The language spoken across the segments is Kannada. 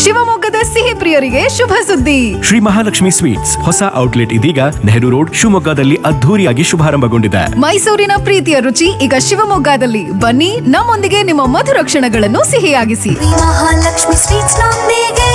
ಶಿವಮೊಗ್ಗದ ಸಿಹಿ ಪ್ರಿಯರಿಗೆ ಶುಭ ಸುದ್ದಿ. ಶ್ರೀ ಮಹಾಲಕ್ಷ್ಮಿ ಸ್ವೀಟ್ಸ್ ಹೊಸ ಔಟ್ಲೆಟ್ ಇದೀಗ ನೆಹರು ರೋಡ್ ಶಿವಮೊಗ್ಗದಲ್ಲಿ ಅದ್ಧೂರಿಯಾಗಿ ಶುಭಾರಂಭಗೊಂಡಿದೆ. ಮೈಸೂರಿನ ಪ್ರೀತಿಯ ರುಚಿ ಈಗ ಶಿವಮೊಗ್ಗದಲ್ಲಿ. ಬನ್ನಿ, ನಮ್ಮೊಂದಿಗೆ ನಿಮ್ಮ ಮಧುರ ಕ್ಷಣಗಳನ್ನು ಸಿಹಿಯಾಗಿಸಿ. ಮಹಾಲಕ್ಷ್ಮಿ ಸ್ವೀಟ್ಸ್ ನೊಂದಿಗೆ.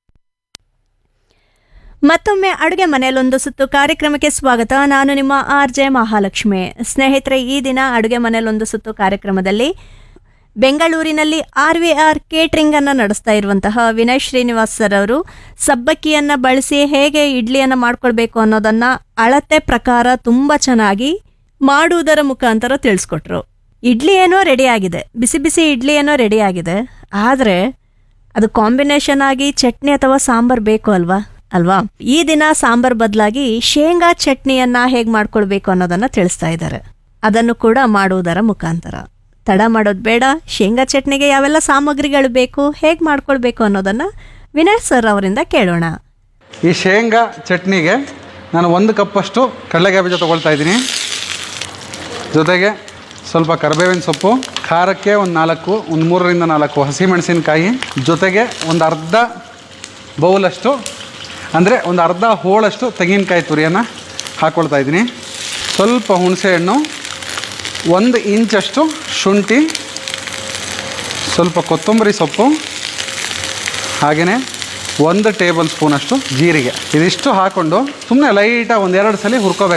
ಮತ್ತೊಮ್ಮೆ ಅಡುಗೆ ಮನೆಯಲ್ಲೊಂದು ಸುತ್ತು ಕಾರ್ಯಕ್ರಮಕ್ಕೆ ಸ್ವಾಗತ. ನಾನು ನಿಮ್ಮ RJ ಮಹಾಲಕ್ಷ್ಮಿ. ಸ್ನೇಹಿತರೆ, ಈ ದಿನ ಅಡುಗೆ ಮನೆಯಲ್ಲೊಂದು ಸುತ್ತು ಕಾರ್ಯಕ್ರಮದಲ್ಲಿ ಬೆಂಗಳೂರಿನಲ್ಲಿ RVR ಕೇಟ್ರಿಂಗ್ ಅನ್ನು ನಡೆಸ್ತಾ ಇರುವಂತಹ ವಿನಯ್ ಶ್ರೀನಿವಾಸ್ ಸರ್ ಅವರು ಸಬ್ಬಕ್ಕಿಯನ್ನು ಬಳಸಿ ಹೇಗೆ ಇಡ್ಲಿಯನ್ನು ಮಾಡ್ಕೊಳ್ಬೇಕು ಅನ್ನೋದನ್ನು ಅಳತೆ ಪ್ರಕಾರ ತುಂಬ ಚೆನ್ನಾಗಿ ಮಾಡುವುದರ ಮುಖಾಂತರ ತಿಳಿಸ್ಕೊಟ್ರು. ಇಡ್ಲಿ ಏನೋ ರೆಡಿಯಾಗಿದೆ, ಬಿಸಿ ಬಿಸಿ ಇಡ್ಲಿ ಏನೋ ರೆಡಿಯಾಗಿದೆ, ಆದರೆ ಅದು ಕಾಂಬಿನೇಷನ್ ಆಗಿ ಚಟ್ನಿ ಅಥವಾ ಸಾಂಬಾರು ಬೇಕು ಅಲ್ವಾ. ಈ ದಿನ ಸಾಂಬಾರ್ ಬದಲಾಗಿ ಶೇಂಗಾ ಚಟ್ನಿಯನ್ನ ಹೇಗೆ ಮಾಡ್ಕೊಳ್ಬೇಕು ಅನ್ನೋದನ್ನ ತಿಳಿಸ್ತಾ ಇದ್ದಾರೆ. ಅದನ್ನು ಕೂಡ ಮಾಡುವುದರ ಮುಖಾಂತರ. ತಡ ಮಾಡೋದು ಬೇಡ. ಶೇಂಗಾ ಚಟ್ನಿಗೆ ಯಾವೆಲ್ಲ ಸಾಮಗ್ರಿಗಳು ಬೇಕು, ಹೇಗೆ ಮಾಡ್ಕೊಳ್ಬೇಕು ಅನ್ನೋದನ್ನ ವಿನಯ್ ಸರ್ ಅವರಿಂದ ಕೇಳೋಣ. ಈ ಶೇಂಗಾ ಚಟ್ನಿಗೆ ನಾನು 1 ಕಪ್ಪಷ್ಟು ಕಡಲೆಕಾಯಿ ಬೀಜ ತೊಗೊಳ್ತಾ ಇದ್ದೀನಿ. ಜೊತೆಗೆ ಸ್ವಲ್ಪ ಕರಿಬೇವಿನ ಸೊಪ್ಪು, ಖಾರಕ್ಕೆ ಒಂದು 3 ರಿಂದ 4 ಹಸಿಮೆಣಸಿನಕಾಯಿ, ಜೊತೆಗೆ ಒಂದು ಅರ್ಧ ಬೌಲಷ್ಟು ಅಂದರೆ ಒಂದು ಅರ್ಧ ಹೋಳಷ್ಟು ತೆಂಗಿನಕಾಯಿ ತುರಿಯನ್ನು ಹಾಕ್ಕೊಳ್ತಾ ಇದ್ದೀನಿ. ಸ್ವಲ್ಪ ಹುಣಸೆಹಣ್ಣು, 1 ಇಂಚಷ್ಟು ಶುಂಠಿ, ಸ್ವಲ್ಪ ಕೊತ್ತಂಬರಿ ಸೊಪ್ಪು, ಹಾಗೆಯೇ 1 ಟೇಬಲ್ ಸ್ಪೂನಷ್ಟು ಜೀರಿಗೆ. ಇದಿಷ್ಟು ಹಾಕ್ಕೊಂಡು ಸುಮ್ಮನೆ ಲೈಟಾಗಿ 1-2 ಸಲ ಹುರ್ಕೋಬೇಕು.